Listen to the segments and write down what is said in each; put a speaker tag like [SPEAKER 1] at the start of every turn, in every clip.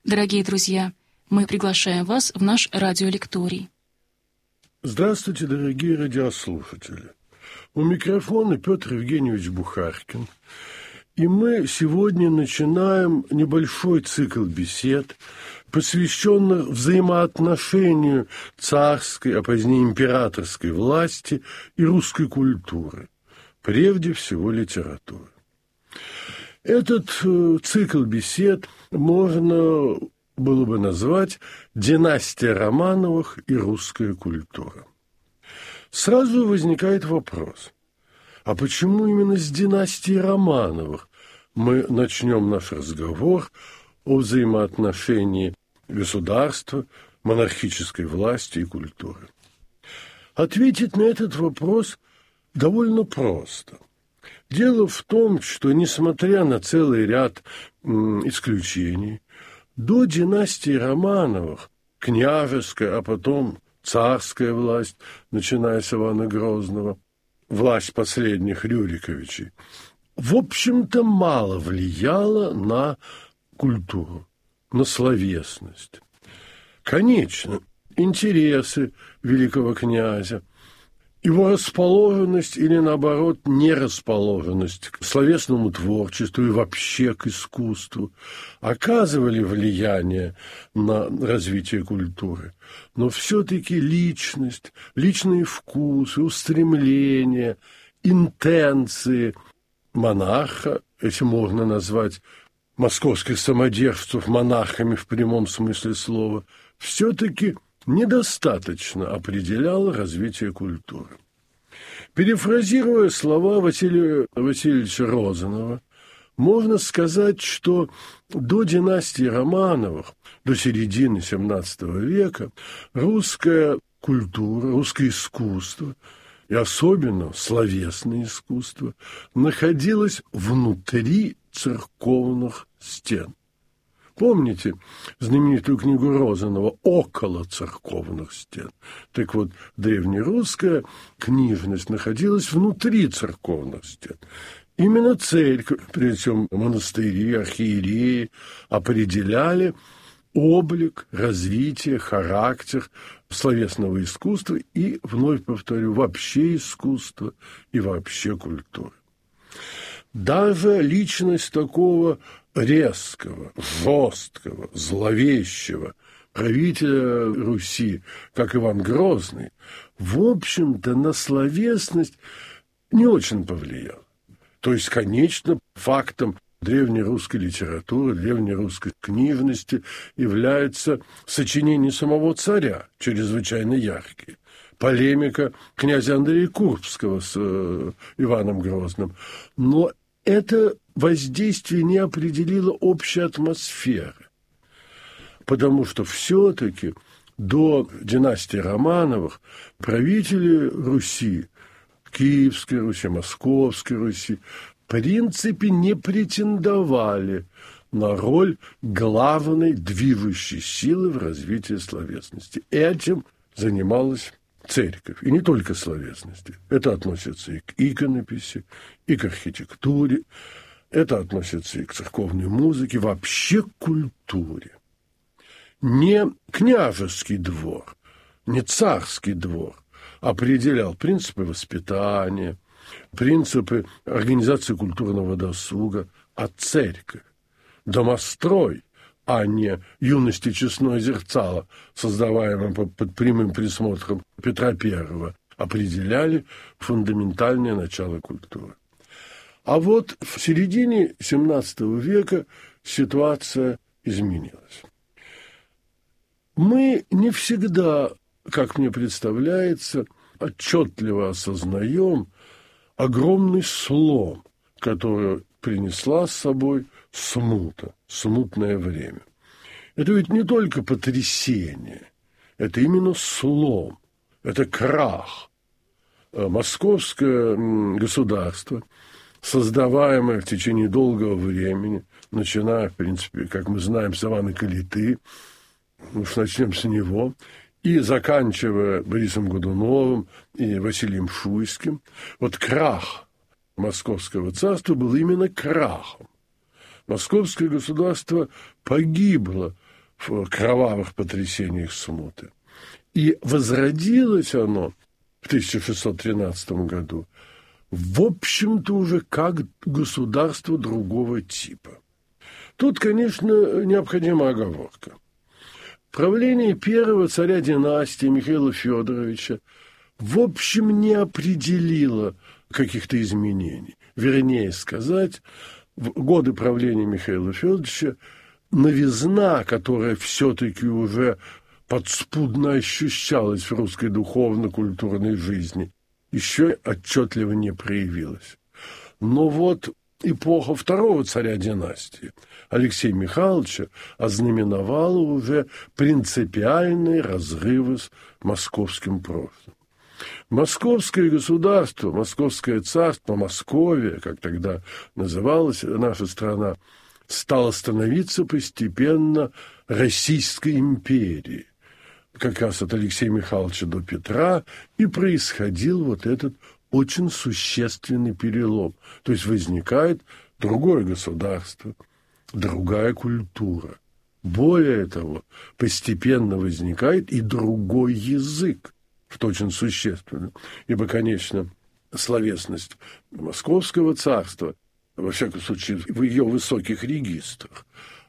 [SPEAKER 1] Дорогие друзья, мы приглашаем вас в наш радиолекторий.
[SPEAKER 2] Здравствуйте, дорогие радиослушатели. У микрофона Петр Евгеньевич Бухаркин. И мы сегодня начинаем небольшой цикл бесед, посвященных взаимоотношению царской, а позднее императорской власти и русской культуры, прежде всего литературы. Этот цикл бесед можно было бы назвать «Династия Романовых и русская культура». Сразу возникает вопрос, а почему именно с династии Романовых мы начнем наш разговор о взаимоотношении государства, монархической власти и культуры? Ответить на этот вопрос довольно просто. Дело в том, что, несмотря на целый ряд исключений, до династии Романовых княжеская, а потом царская власть, начиная с Ивана Грозного, власть последних Рюриковичей, в общем-то, мало влияла на культуру, на словесность. Конечно, интересы великого князя, его расположенность или, наоборот, нерасположенность к словесному творчеству и вообще к искусству оказывали влияние на развитие культуры. Но все-таки личность, личные вкусы, устремления, интенции монарха, если можно назвать московских самодержцев монархами в прямом смысле слова, все-таки недостаточно определяло развитие культуры. Перефразируя слова Василия Васильевича Розанова, можно сказать, что до династии Романовых, до середины XVII века, русская культура, русское искусство, и особенно словесное искусство, находилось внутри церковных стен. Помните знаменитую книгу Розанова «Около церковных стен»? Так вот, древнерусская книжность находилась внутри церковных стен. Именно церковь, причем монастыри, архиереи, определяли облик, развитие, характер словесного искусства и, вновь повторю, вообще искусства и вообще культуры. Даже личность такого резкого, жесткого, зловещего правителя Руси, как Иван Грозный, в общем-то, на словесность не очень повлиял. То есть, конечно, фактом древнерусской литературы, древнерусской книжности является сочинение самого царя, чрезвычайно яркие. Полемика князя Андрея Курбского с Иваном Грозным. Но это воздействие не определило общей атмосферы, потому что все-таки до династии Романовых правители Руси, Киевской Руси, Московской Руси, в принципе не претендовали на роль главной движущей силы в развитии словесности. Этим занималась церковь, и не только словесности. Это относится и к иконописи, и к архитектуре, это относится и к церковной музыке, вообще к культуре. Не княжеский двор, не царский двор определял принципы воспитания, принципы организации культурного досуга, а церковь, домострой, а не юность и честное зерцало, создаваемое под прямым присмотром Петра I, определяли фундаментальное начало культуры. А вот в середине XVII века ситуация изменилась. Мы не всегда, как мне представляется, отчетливо осознаем огромный слом, который принесла с собой смута, смутное время. Это ведь не только потрясение, это именно слом, это крах. Московское государство, создаваемое в течение долгого времени, начиная, в принципе, как мы знаем, с Ивана Калиты, уж начнем с него, и заканчивая Борисом Годуновым и Василием Шуйским, вот крах Московского царства был именно крахом. Московское государство погибло в кровавых потрясениях смуты. И возродилось оно в 1613 году, в общем-то, уже как государство другого типа. Тут, конечно, необходима оговорка. Правление первого царя династии Михаила Федоровича в общем не определило каких-то изменений. Вернее сказать, в годы правления Михаила Федоровича новизна, которая все-таки уже подспудно ощущалась в русской духовно-культурной жизни, еще отчетливо не проявилась. Но вот эпоха второго царя династии, Алексея Михайловича, ознаменовала уже принципиальные разрывы с московским прошлым. Московское государство, Московское царство, Московия, как тогда называлась наша страна, стало становиться постепенно Российской империей. Как раз от Алексея Михайловича до Петра и происходил вот этот очень существенный перелом. То есть возникает другое государство, другая культура. Более того, постепенно возникает и другой язык, что очень существенно. Ибо, конечно, словесность Московского царства, во всяком случае, в ее высоких регистрах,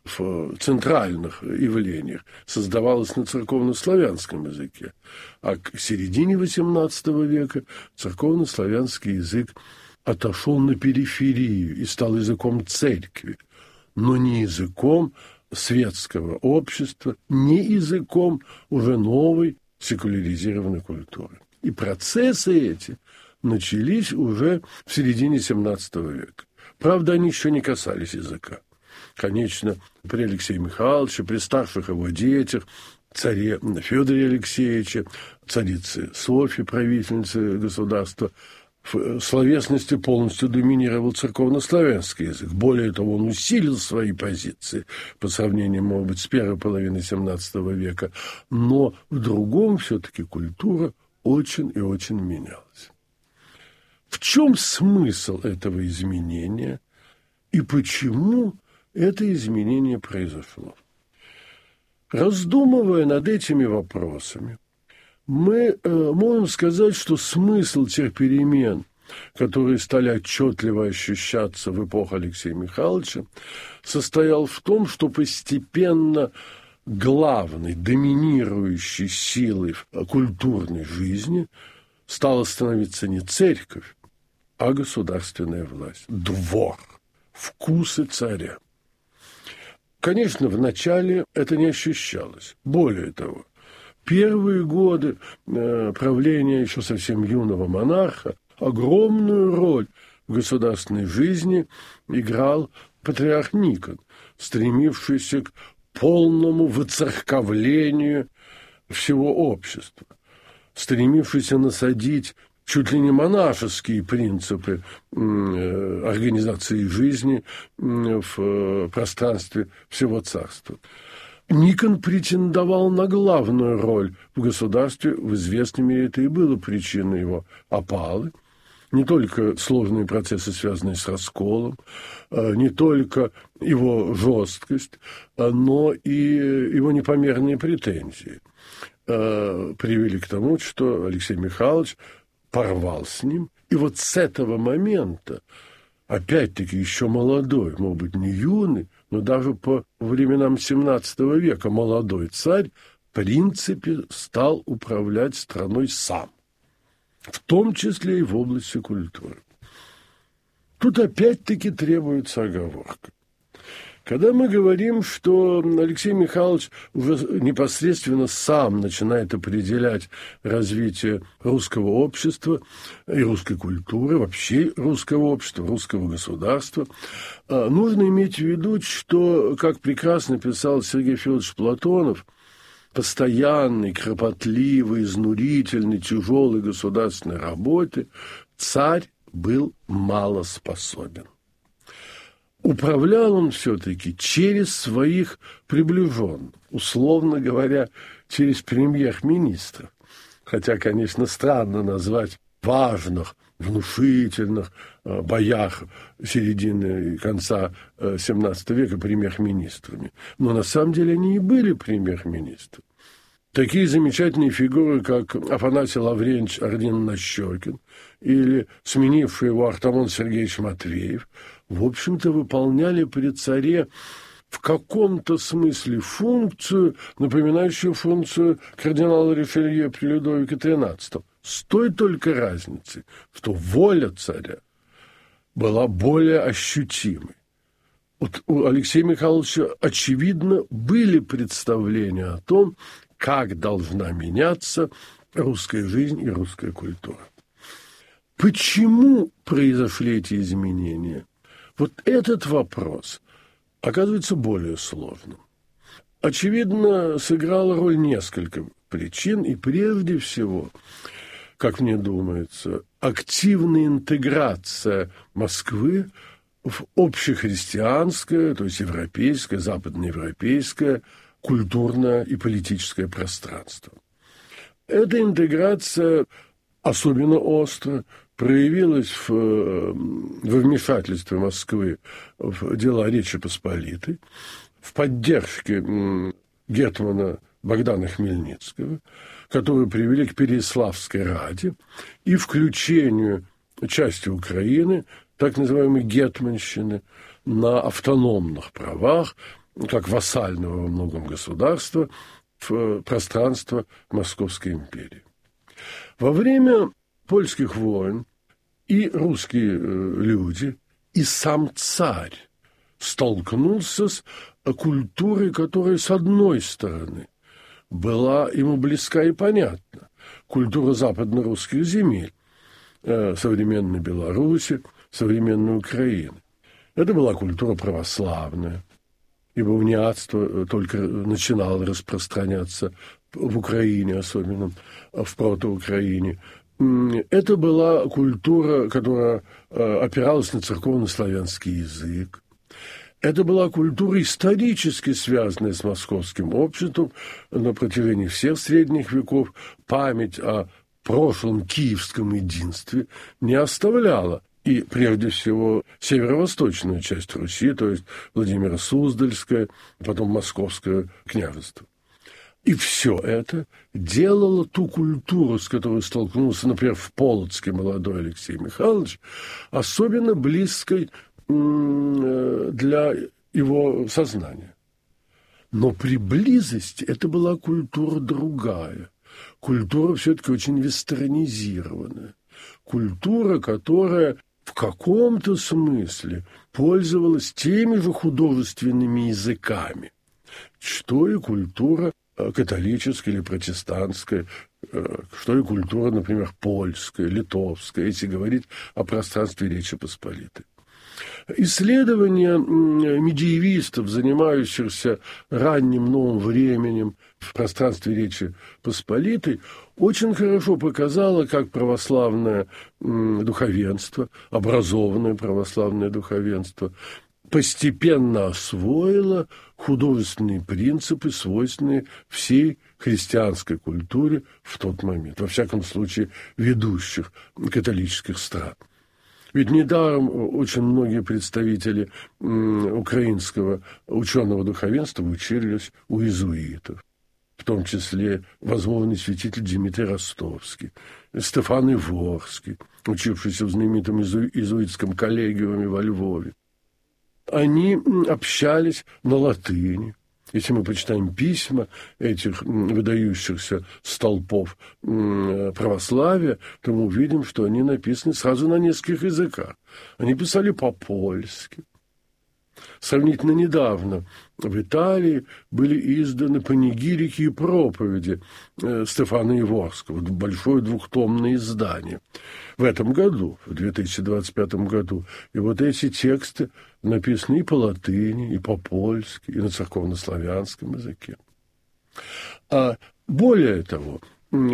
[SPEAKER 2] в центральных явлениях, создавалась на церковно-славянском языке. А к середине XVIII века церковно-славянский язык отошел на периферию и стал языком церкви, но не языком светского общества, не языком уже новой секуляризированной культуры. И процессы эти начались уже в середине XVII века. Правда, они еще не касались языка. Конечно, при Алексее Михайловиче, при старших его детях, царе Федоре Алексеевиче, царице Софье, правительнице государства, в словесности полностью доминировал церковно-славянский язык. Более того, он усилил свои позиции по сравнению, может быть, с первой половиной XVII века, но в другом все-таки культура очень и очень менялась. В чем смысл этого изменения и почему это изменение произошло? Раздумывая над этими вопросами, мы можем сказать, что смысл тех перемен, которые стали отчетливо ощущаться в эпоху Алексея Михайловича, состоял в том, что постепенно главной, доминирующей силой в культурной жизни стала становиться не церковь, а государственная власть, двор, вкусы царя. Конечно, вначале это не ощущалось. Более того, первые годы правления еще совсем юного монарха огромную роль в государственной жизни играл патриарх Никон, стремившийся к полному выцерковлению всего общества, стремившийся насадить чуть ли не монашеские принципы организации жизни в пространстве всего царства. Никон претендовал на главную роль в государстве, в известной мере это и было причиной его опалы. Не только сложные процессы, связанные с расколом, не только его жесткость, но и его непомерные претензии привели к тому, что Алексей Михайлович порвал с ним. И вот с этого момента, опять-таки еще молодой, может быть, не юный, но даже по временам XVII века молодой царь, в принципе, стал управлять страной сам, в том числе и в области культуры. Тут опять-таки требуется оговорка. Когда мы говорим, что Алексей Михайлович уже непосредственно сам начинает определять развитие русского общества и русской культуры, вообще русского общества, русского государства, нужно иметь в виду, что, как прекрасно писал Сергей Федорович Платонов, постоянной, кропотливой, изнурительной, тяжелой государственной работе царь был мало способен. Управлял он все-таки через своих приближенных, условно говоря, через премьер-министров. Хотя, конечно, странно назвать важных внушительных боях середины и конца XVII века премьер-министрами. Но на самом деле они и были премьер-министрами. Такие замечательные фигуры, как Афанасий Лаврентьевич Ордин-Нащекин или сменивший его Артамон Сергеевич Матвеев, в общем-то, выполняли при царе в каком-то смысле функцию, напоминающую функцию кардинала Ришелье при Людовике XIII. С той только разницей, что воля царя была более ощутимой. Вот у Алексея Михайловича, очевидно, были представления о том, как должна меняться русская жизнь и русская культура. Почему произошли эти изменения? Вот этот вопрос оказывается более сложным. Очевидно, сыграла роль несколько причин, и прежде всего, как мне думается, активная интеграция Москвы в общехристианское, то есть европейское, западноевропейское, культурное и политическое пространство. Эта интеграция особенно остро проявилась во вмешательстве Москвы в дела Речи Посполитой, в поддержке гетмана Богдана Хмельницкого, которые привели к Переяславской Раде и включению части Украины, так называемой гетманщины, на автономных правах, как вассального во многом государства, в пространство Московской империи. Во время польских войн и русские люди, и сам царь столкнулся с культурой, которая, с одной стороны, была ему близка и понятна. Культура западно-русских земель, современной Беларуси, современной Украины. Это была культура православная, ибо униатство только начинало распространяться в Украине, особенно в протоукраине. Это была культура, которая опиралась на церковно-славянский язык. Это была культура, исторически связанная с московским обществом на протяжении всех средних веков. Память о прошлом киевском единстве не оставляла. И, прежде всего, северо-восточную часть Руси, то есть Владимира Суздальское, потом Московское княжество. И все это делало ту культуру, с которой столкнулся, например, в Полоцке молодой Алексей Михайлович, особенно близкой для его сознания. Но при близости это была культура другая. Культура все-таки очень вестернизированная. Культура, которая в каком-то смысле пользовалась теми же художественными языками, что и культура католическая или протестантская, что и культура, например, польская, литовская, если говорить о пространстве Речи Посполитой. Исследования медиевистов, занимающихся ранним новым временем в пространстве Речи Посполитой, очень хорошо показало, как православное духовенство, образованное православное духовенство, постепенно освоило художественные принципы, свойственные всей христианской культуре в тот момент, во всяком случае, ведущих католических стран. Ведь недаром очень многие представители украинского ученого духовенства учились у иезуитов, в том числе возможный святитель Дмитрий Ростовский, Стефан Иворский, учившийся в знаменитом иезуитском коллегиуме во Львове. Они общались на латыни. Если мы почитаем письма этих выдающихся столпов православия, то мы увидим, что они написаны сразу на нескольких языках. Они писали по-польски. Сравнительно недавно в Италии были изданы панигирики и проповеди Стефана Иворского, большое двухтомное издание. В этом году, в 2025 году. И вот эти тексты написаны и по латыни, и по-польски, и на церковно-славянском языке. А более того,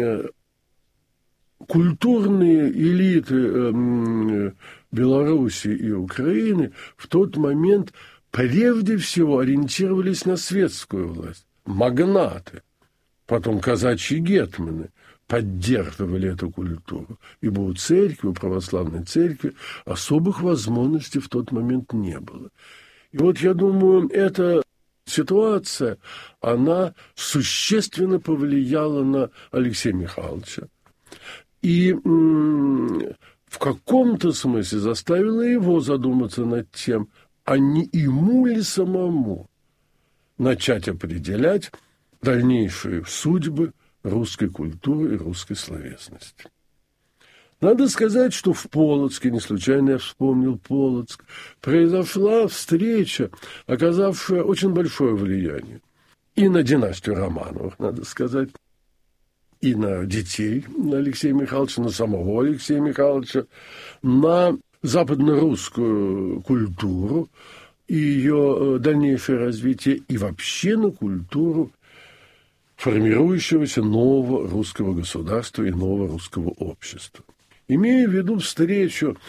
[SPEAKER 2] культурные элиты Беларуси и Украины в тот момент прежде всего ориентировались на светскую власть. Магнаты, потом казачьи гетманы, поддерживали эту культуру, ибо у церкви, у православной церкви особых возможностей в тот момент не было. И вот я думаю, эта ситуация, она существенно повлияла на Алексея Михайловича и в каком-то смысле заставила его задуматься над тем, а не ему ли самому начать определять дальнейшие судьбы русской культуры и русской словесности. Надо сказать, что в Полоцке, не случайно я вспомнил Полоцк, произошла встреча, оказавшая очень большое влияние и на династию Романовых, надо сказать, и на детей Алексея Михайловича, на самого Алексея Михайловича, на западно-русскую культуру и ее дальнейшее развитие, и вообще на культуру формирующегося нового русского государства и нового русского общества. Имея в виду встречу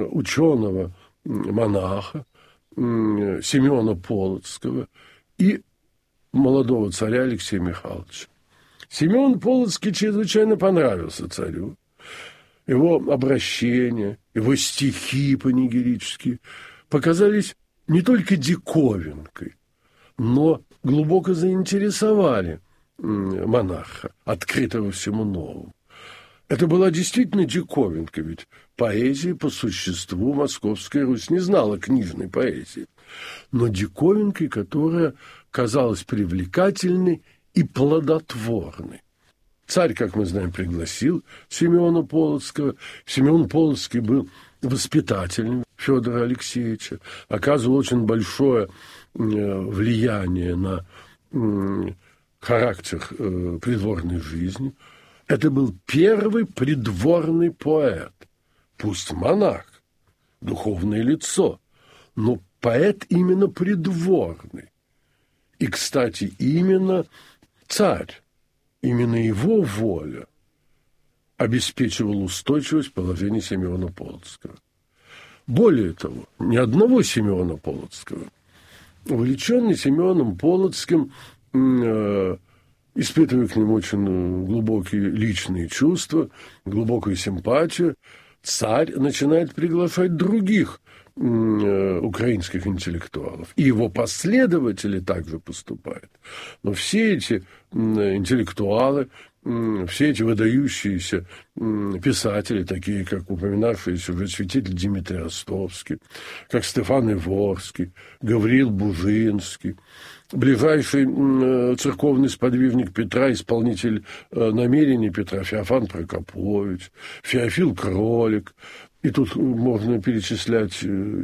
[SPEAKER 2] ученого-монаха Семена Полоцкого и молодого царя Алексея Михайловича. Семен Полоцкий чрезвычайно понравился царю. Его обращения, его стихи панигерические показались не только диковинкой, но глубоко заинтересовали монарха, открытого всему новому. Это была действительно диковинка, ведь поэзии по существу Московская Русь не знала книжной поэзии, но диковинкой, которая казалась привлекательной и плодотворной. Царь, как мы знаем, пригласил Семена Полоцкого. Семен Полоцкий был воспитателем Федора Алексеевича, оказывал очень большое влияние на характер придворной жизни. Это был первый придворный поэт, пусть монах, духовное лицо, но поэт именно придворный. И, кстати, именно царь, именно его воля обеспечивала устойчивость положения Семена Полоцкого. Более того, ни одного Семена Полоцкого. Увлеченный Семеном Полоцким, испытывая к нему очень глубокие личные чувства, глубокую симпатию, царь начинает приглашать других украинских интеллектуалов. И его последователи также поступают. Но все эти интеллектуалы, все эти выдающиеся писатели, такие как упоминавшийся уже святитель Дмитрий Ростовский, как Стефан Иворский, Гавриил Бужинский, ближайший церковный сподвижник Петра, исполнитель намерений Петра, Феофан Прокопович, Феофил Кролик. И тут можно перечислять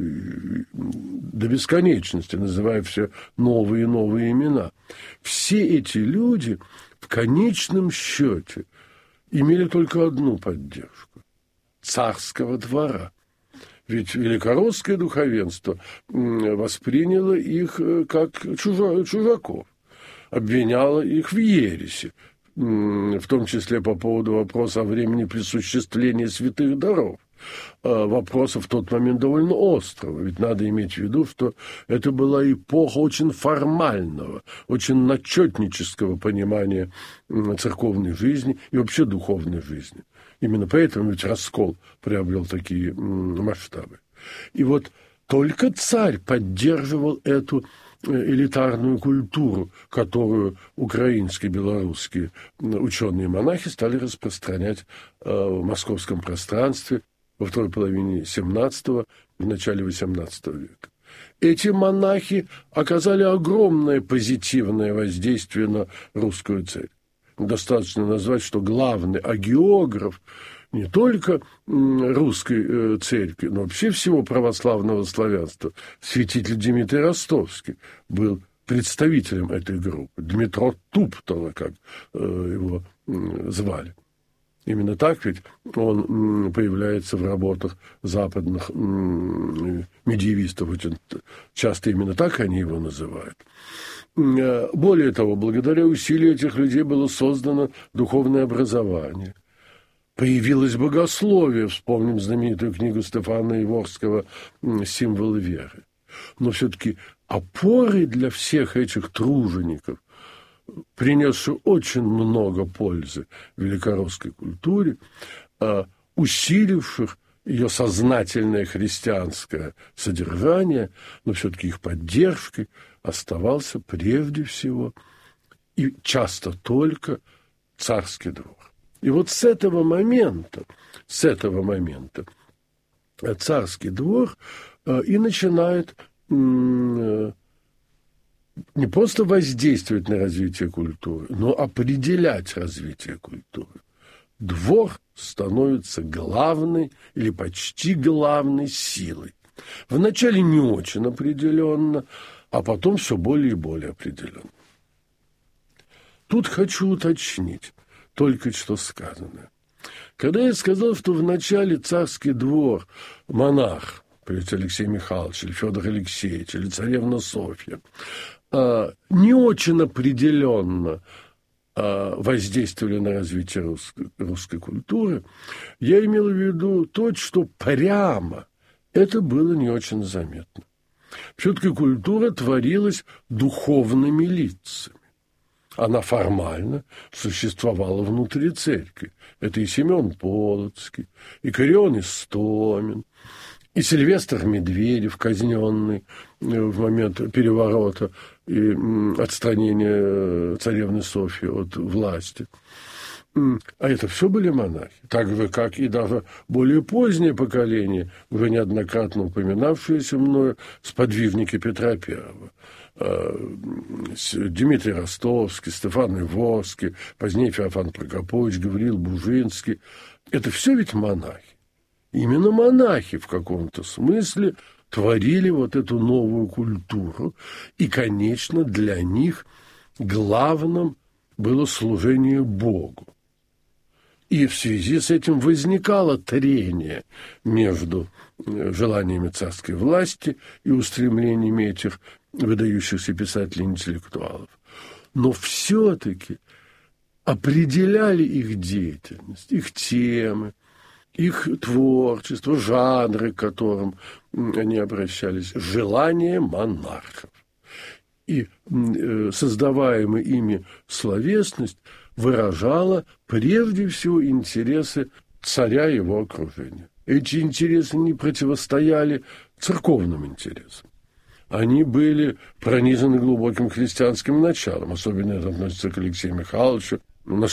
[SPEAKER 2] до бесконечности, называя все новые и новые имена. Все эти люди в конечном счете имели только одну поддержку – царского двора. Ведь великоросское духовенство восприняло их как чужаков, обвиняло их в ереси, в том числе по поводу вопроса о времени присуществления святых даров. Вопроса в тот момент довольно острого, ведь надо иметь в виду, что это была эпоха очень формального, очень начетнического понимания церковной жизни и вообще духовной жизни. Именно поэтому ведь раскол приобрел такие масштабы. И вот только царь поддерживал эту элитарную культуру, которую украинские, белорусские ученые и монахи стали распространять в московском пространстве во второй половине XVII, в начале XVIII века. Эти монахи оказали огромное позитивное воздействие на русскую церковь. Достаточно назвать, что главный агеограф не только русской церкви, но вообще всего православного славянства, святитель Дмитрий Ростовский, был представителем этой группы. Дмитро Туптова, как его звали. Именно так ведь он появляется в работах западных медиевистов. Очень часто именно так они его называют. Более того, благодаря усилию этих людей было создано духовное образование. Появилось богословие, вспомним знаменитую книгу Стефана Иворского «Символы веры». Но все-таки опорой для всех этих тружеников принесший очень много пользы великорусской культуре, усиливших ее сознательное христианское содержание, но все-таки их поддержкой оставался прежде всего и часто только царский двор. И вот с этого момента царский двор и начинает не просто воздействовать на развитие культуры, но определять развитие культуры. Двор становится главной или почти главной силой. Вначале не очень определенно, а потом все более и более определенно. Тут хочу уточнить только что сказанное. Когда я сказал, что вначале царский двор, монарх, прежде Алексей Михайлович, или Федор Алексеевич, или царевна Софья, не очень определенно воздействовали на развитие русской культуры, я имел в виду то, что прямо это было не очень заметно. Все-таки культура творилась духовными лицами. Она формально существовала внутри церкви. Это и Семен Полоцкий, и Кирион Истомин, и Сильвестр Медведев, казненный в момент переворота и отстранения царевны Софьи от власти. А это все были монахи, так же, как и даже более позднее поколение, уже неоднократно упоминавшиеся мною, сподвижники Петра I. Дмитрий Ростовский, Стефан Иворский, позднее Феофан Прокопович, Гавриил Бужинский. Это все ведь монахи. Именно монахи в каком-то смысле творили вот эту новую культуру. И, конечно, для них главным было служение Богу. И в связи с этим возникало трение между желаниями царской власти и устремлениями этих выдающихся писателей-интеллектуалов. Но все-таки определяли их деятельность, их темы, их творчество, жанры, к которым они обращались, желания монархов. И создаваемая ими словесность выражала прежде всего интересы царя и его окружения. Эти интересы не противостояли церковным интересам. Они были пронизаны глубоким христианским началом, особенно это относится к Алексею Михайловичу,